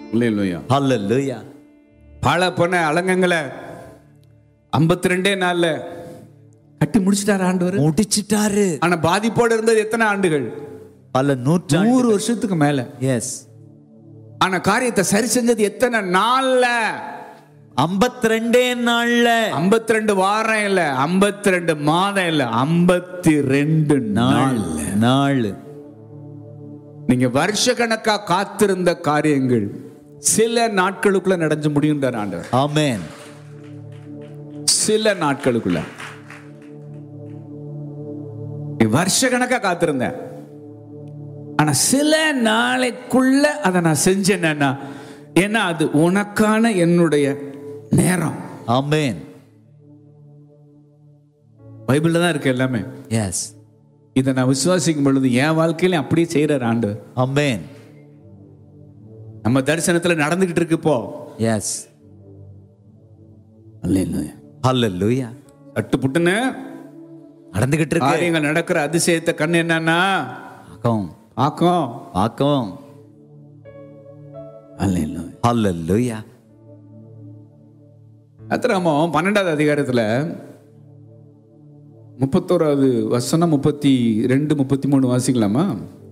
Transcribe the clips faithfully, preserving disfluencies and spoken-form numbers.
அல்லேலூயா. ஹல்லேலூயா. பல பொண்ண அலங்கங்களை ஐம்பத்தி ரெண்டே நாள்ல கட்டி முடிச்சிட்டாரு ஆண்டவர். முடிச்சிட்டாரு. ஆனா பாதிப்போடு இருந்தது எத்தனை ஆண்டுகள்? பல நூற்று நூறு வருஷத்துக்கு மேல. எஸ். ஆனா காரியத்தை சரி செஞ்சது எத்தனை நாள்ல? ஐம்பத்தி ரெண்டே நாள்ல. ஐம்பத்தி ரெண்டு வாரம் இல்ல, ஐம்பத்தி ரெண்டு மாதம் இல்ல, ஐம்பத்தி ரெண்டு நாள் நாள். நீங்க வருஷ கணக்கா காத்திருந்த காரியங்கள் சில நாட்களுக்குள்ள நடந்து முடியுன்றார் ஆண்டவர். ஆமென். சில நாட்களுக்குள்ள. வருஷ கணக்கா காத்திருந்தேன், ஆனா சில நாளைக்குள்ள அதை நான் செஞ்சேன்னா, ஏன்னா அது உனக்கான என்னுடைய நேரம். ஆமென். பைபிள்ல தான் இருக்கு எல்லாமே. எஸ். இதை நான் விசுவாசிக்கும் பொழுது என் வாழ்க்கையில அப்படியே செய்யறார் ஆண்டவர். ஆமென். நம்ம தரிசனத்துல நடந்துகிட்டு இருக்கு இப்போ. எஸ். அல்லேலூயா. ஹல்லேலூயா. அட்டு புட்டுன்னு நடந்துகிட்டு இருக்கு. காரியங்கள் நடக்கிற அதிசயத்தை கண்ணு என்னன்னா ஆக்கும் ஆக்கும் ஆக்கும். அல்லேலூயா. ஹல்லேலூயா. அத்திராமம் பன்னெண்டாவது அதிகாரத்துல முப்பத்தோராவது வசனம் முப்பத்தி ரெண்டு முப்பத்தி மூணு வாசிக்கலாமா?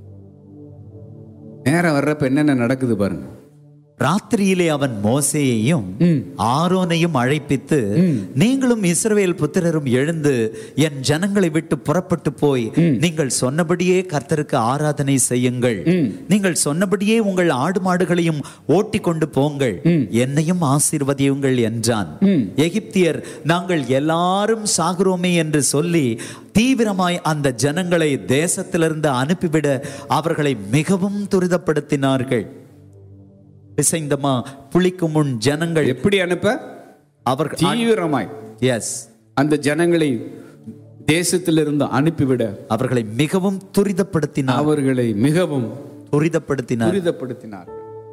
நேரம் வர்றப்ப என்னென்ன நடக்குது பாருங்க. ராத்திரியிலே அவன் மோசேயையும் ஆரோனையும் அழைப்பித்து, நீங்களும் இஸ்ரவேல் புத்திரரும் எழுந்து என் ஜனங்களை விட்டு புறப்பட்டு போய் நீங்கள் சொன்னபடியே கர்த்தருக்கு ஆராதனை செய்யுங்கள். நீங்கள் சொன்னபடியே உங்கள் ஆடு மாடுகளையும் ஓட்டி கொண்டு போங்கள், என்னையும் ஆசீர்வதியுங்கள் என்றான். எகிப்தியர் நாங்கள் எல்லாரும் சாகுரோமே என்று சொல்லி தீவிரமாய் அந்த ஜனங்களை தேசத்திலிருந்து அனுப்பிவிட அவர்களை மிகவும் துரிதப்படுத்தினார்கள். பிசைந்தமா புளிக்கும் முன் ஜனங்கள் எப்படி அனுப்ப? அவர்கள் தீவிரமாய் எஸ் அந்த ஜனங்களை தேசத்திலிருந்து அனுப்பிவிட அவர்களை மிகவும் துரிதப்படுத்தினார். அவர்களை மிகவும் துரிதப்படுத்தினார் துரிதப்படுத்தினார்.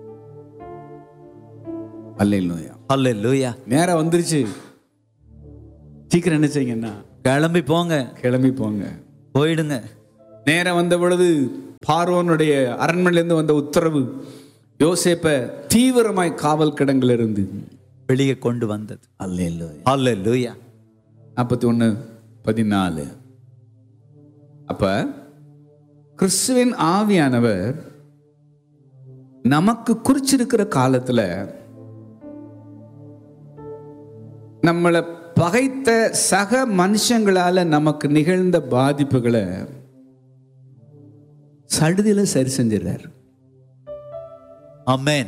அல்லேலூயா. அல்லேலூயா. நேரம் வந்துருச்சு, சீக்கிரம் என்ன செய்யுங்கன்னா கிளம்பி போங்க. கிளம்பி போங்க, போயிடுங்க. நேரம் வந்த பொழுது பார்வோனுடைய அரண்மனையிலிருந்து வந்த உத்தரவு யோசேப்ப தீவிரமாய் காவல் கிடங்குல இருந்து வெளியே கொண்டு வந்தது. அல்லேலூயா. அல்லேலூயா. நாற்பத்தி ஒன்று பதினாலு. அப்ப கிறிஸ்துவின் ஆவியானவர் நமக்கு குறிச்சிருக்கிற காலத்துல நம்மளை பகைத்த சக மனுஷங்களால நமக்கு நிகழ்ந்த பாதிப்புகளை சடுதியில சரி செஞ்சிடறார். ஆமென்.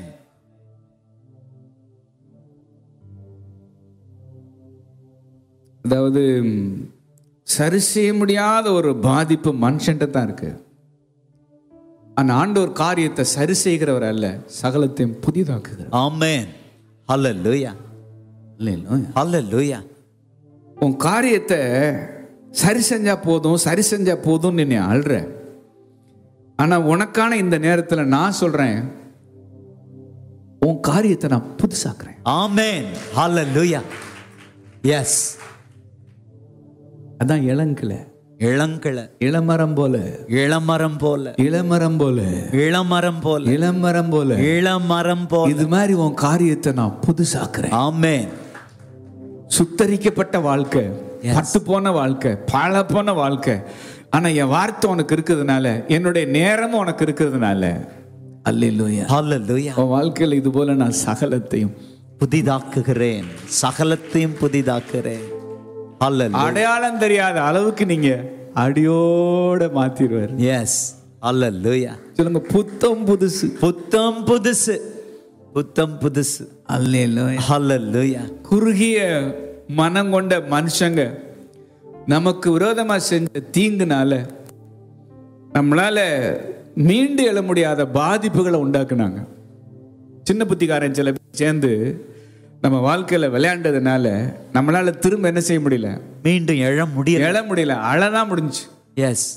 அதாவது சரி செய்ய முடியாத ஒரு பாதிப்பு மனுஷன்ட்ட தான் இருக்கு. ஆனா ஆண்டவர் காரியத்தை சரி செய்கிறவர் அல்ல, சகலத்தையும் புதிதாக்குகிறார். ஆமென். அல்லேலூயா. அல்லேலூயா. அல்லேலூயா. உன் காரியத்தை சரி செஞ்சா போதும், சரி செஞ்சா போதும் நீ அழுற. ஆனா உனக்கான இந்த நேரத்துல நான் சொல்றேன், உன் காரியத்தை நான் புதுசாக்குறேன். ஆமென். ஹல்லேலூயா. எஸ். அதான் இளங்கிளை, இளங்கிளை, இளமரம் போல, இளமரம் போல, இளமரம் போல, இளமரம் போல, இளமரம் போல, இளமரம் போல. இது மாதிரி உன் காரியத்தை நான் புதுசாக்குறேன். ஆமென். சுத்தரிக்கப்பட்ட வாழ்க்கை, பட்டு போன வாழ்க்கை, பழ போன வாழ்க்கை, ஆனா என் வார்த்தை உனக்கு இருக்கிறதுனால, என்னுடைய நேரமும் உனக்கு இருக்கிறதுனால, அல்லேலூயா, ஹல்லேலூயா, உன் வாழ்க்கையில் இது போல நான் சகலத்தையும் புதிதாக்குகிறேன், சகலத்தையும் புதிதாக்குகிறேன். அடையாளம் தெரியாத அளவுக்கு நீங்க அடியோட மாத்திடுவார். எஸ். அல்லேலூயா. சொல்லுங்க, புத்தம் புதுசு, புத்தம் புதுசு, புத்தம் புதுசு. அல்லேலூயா. ஹல்லேலூயா. குறுகிய மனம் கொண்ட மனுஷங்க நமக்கு விரோதமா செஞ்ச தீங்குனால நம்மளால மீண்டு எழ முடியாத பாதிப்புகளை உண்டாக்குனாங்க. சின்ன புத்திக்காரன் சில பேர் சேர்ந்து நம்ம வாழ்க்கையில விளையாண்டதுனால நம்மளால திரும்ப என்ன செய்ய முடியல, மீண்டும் எழ முடியல, எழ முடியல, அழதான் முடிஞ்சு. எஸ்.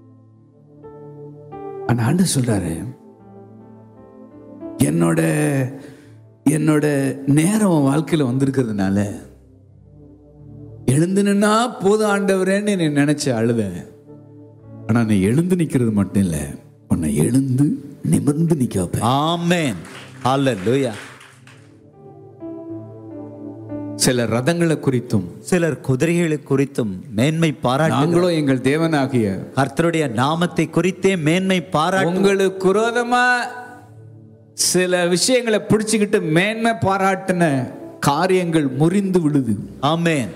ஆனா ஆண்டவர் சொல்றாரு, என்னோட என்னோட நேரம் வாழ்க்கையில வந்திருக்கிறதுனால எழுந்து நின்னா போதும் ஆண்டவரேன்னு நீ நினைச்ச அழுத. ஆனா நீ எழுந்து நிக்கிறது மட்டும் இல்ல, உன்னை எழுந்து நிமிர்ந்து நிக்க வைப்பேன். ஆமென். ஹalleluya. சில ரதங்களை குறித்தும் சிலர் குதிரைகளை குறித்தும் மேன்மை பாராட்டு. நாங்களோ எங்கள் தேவனாகிய கர்த்தருடைய நாமத்தை குறித்தே மேன்மை பாராட்டு. உங்களுக்கு விரோதமா சில விஷயங்களை பிடிச்சுக்கிட்டு மேன்மை பாராட்டின காரியங்கள் முறிந்து விடுது. ஆமென்.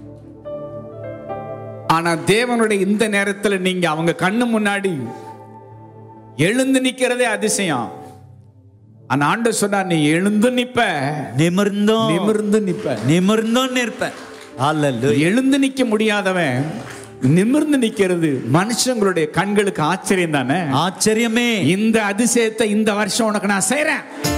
ஆனா தேவனுடைய இந்த நேரத்துல நீங்க அவங்க கண்ணு முன்னாடி எழுந்து நிக்கிறதே அதிசயம். ஆனா ஆண்டவர் சொன்னார், நீ எழுந்து நிப்ப, நிமிர்ந்தோம் நிமிர்ந்து நிப்ப. நிமிர்ந்தோம் நிற்ப. ஹalleluya. எழுந்து நிக்க முடியாதவன் நிமிர்ந்து நிக்கிறது மனுஷங்களுடைய கண்களுக்கு ஆச்சரியம் தானே. ஆச்சரியமே. இந்த அதிசயத்தை இந்த வருஷம் உனக்கு நான் செய்றேன்.